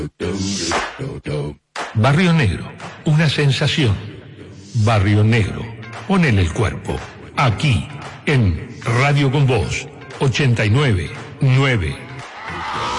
Barrio Negro, una sensación. Barrio Negro, ponele el cuerpo. Aquí, en Radio con Voz, 89.9.